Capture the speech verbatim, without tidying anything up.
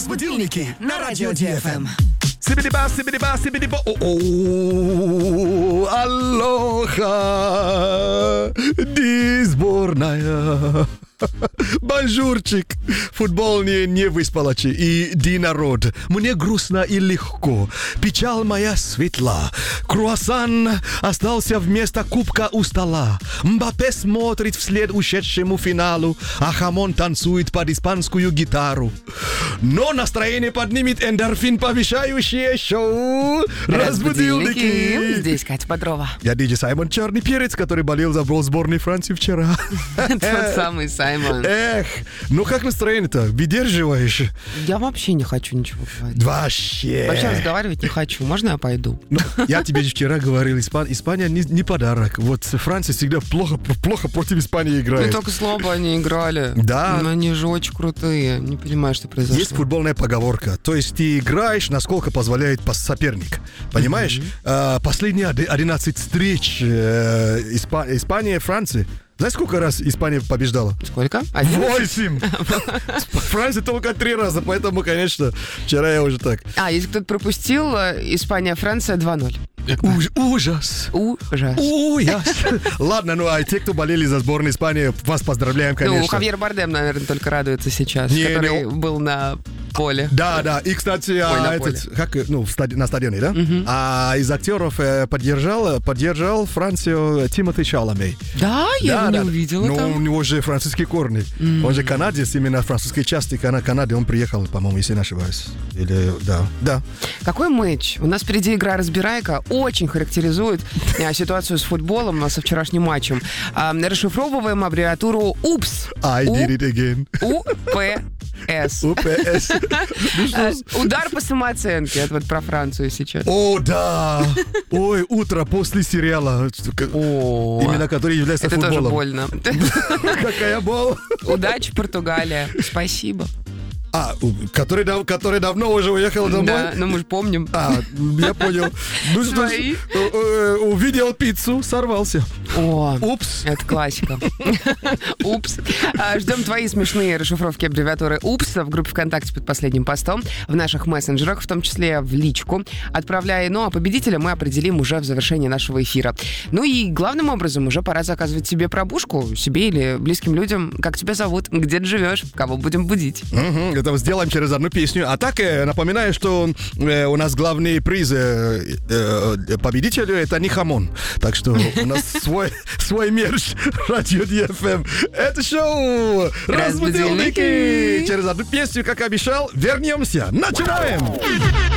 Разбудилники на радио Ди Эф Эм. Сибиди-ба, сибиди-ба, сибиди-ба. О-о, алоха, ди сборная. Бонжурчик. Футбол не, не выспалачи. И ди народ. Мне грустно и легко. Печаль моя светла. Круассан остался вместо кубка у стола. Мбаппе смотрит вслед ушедшему финалу, а Хамон танцует под испанскую гитару. Но настроение поднимет эндорфин, повышающее шоу «Разбудилники». Здесь Катя Бодрова. Я диджей Саймон Черный Перец, который болел за гол сборной Франции вчера. Тот самый Саймон. Эх, ну как настроение-то? Выдерживаешь? Я вообще не хочу ничего говорить. Вообще. Вообще разговаривать не хочу. Можно я пойду? Ну, я тебе же вчера говорил, Испан... Испания не, не подарок. Вот Франция всегда плохо, плохо против Испании играет. Ну только слабо они играли. Да. Но они же очень крутые. Не понимаю, что произошло. Есть футбольная поговорка. То есть ты играешь, насколько позволяет соперник. Понимаешь? Mm-hmm. А, последние одиннадцать встреч э, Испа... Испания и Франция. Знаешь, сколько раз Испания побеждала? Сколько? Восемь! Франция только три раза, поэтому, конечно, вчера я уже так. А, если кто-то пропустил, Испания-Франция два ноль. Уж, ужас. Ужас. Ужас. Ладно, ну а те, кто болели за сборную Испании, вас поздравляем, конечно. Ну, Хавьер Бардем, наверное, только радуется сейчас, не, который не... был на поле. Да, да. И, кстати, Ой, а, этот, как, ну, стади... на стадионе, да? Uh-huh. А из актеров э, поддержал, поддержал Францию Тимоти Шаламей. Да, я да, его да. не увидела. Ну, там. у него же французские корни. Mm-hmm. Он же канадец, именно в французской части Канады он приехал, по-моему, если не ошибаюсь. Или, да, да. Какой матч? У нас впереди игра «Разбирайка». Очень характеризует ситуацию с футболом со вчерашним матчем. Расшифровываем аббревиатуру УПС. I did it again. УПС. УПС. Удар по самооценке. Это вот про Францию сейчас. О, да. Ой, утро после сериала. О, именно который является это футболом. Это тоже больно. Какая боль. Удачи, Португалия. Спасибо. А, который, который давно уже уехал домой? Да, ну мы же помним. А, я понял. Ну что ж, увидел пиццу, сорвался. О, упс. Это классика. Упс. Ждем твои смешные расшифровки аббревиатуры упс в группе ВКонтакте под последним постом, в наших мессенджерах, в том числе в личку. Отправляй. Ну, а победителя мы определим уже в завершении нашего эфира. Ну и главным образом уже пора заказывать себе пробужку, себе или близким людям. Как тебя зовут? Где ты живешь? Кого будем будить? Угу. Это сделаем через одну песню. А так, э, напоминаю, что э, у нас главный приз э, э, победителю — это не хамон. Так что у нас свой, свой мерч радио Ди Эф Эм. Это шоу «Разбудилники». Через одну песню, как обещал, вернемся. Начинаем!